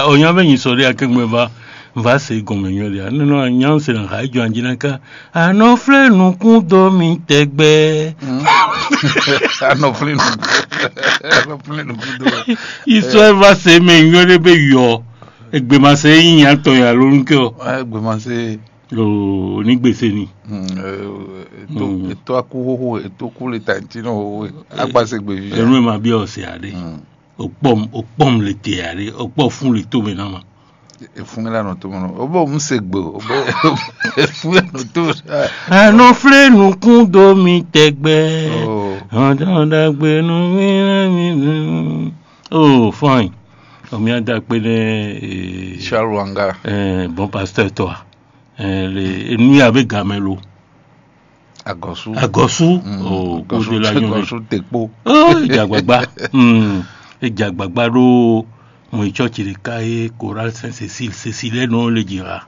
on y avait une soirée à Kengmeva, va se gommer. Non, non, c'est un rail, Joanjinaka. Ah non, frère, nous comptons mi tegbe. Ah non, plus nous. Histoire va se m'ignorer, yo. Egbe ma se yin aton ya lonko. Egbe ma se. Lo ni gbese ni. Eto akuhoho, eto kule tantino, agbase gbe vi. Enu ma bi o se ade. Opom le te ade, opo fun le to menama. Fun la no to mono. Obo msegbe, obo fun no to. Ah non frère nous kundo mi tegbe. On dagbe no. Oh fine. On a d'appelé Charwanga. Bon pasteur toi. Nous avec Gamelo. Agosu. Oh, Agosu la Agosu tekpo. Oh, Jagbagba. Et Jagbagba ro mon church de Kaye Choral Saint-Cécile, Cécile non le dira.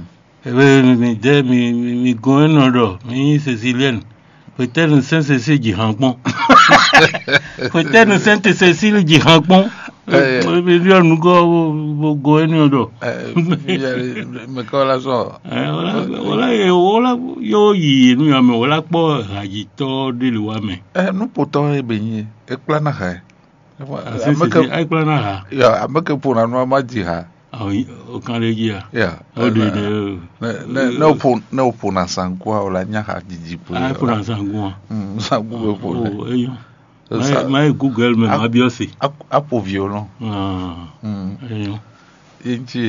Mi goen no mi Cécilienne. Peut-être Saint-Cécile du Rampon. Peut-être Saint-Cécile du Rampon. Nous go anyodo. Me kola so. Voilà yo yi nu ame wala po rajito de lo ame. Nu poto e benye. E plana ha. Ai plana ha. Ya, ameke pona no amaji ha. O kan le ya. Ya. O de no pona sankwa ola nya ha jijipo. Ai pona sankwa. Sankwa be pona. Oh, eyo. Mais Google me m'a bien aussi. Apo violon. Ah. Eyo.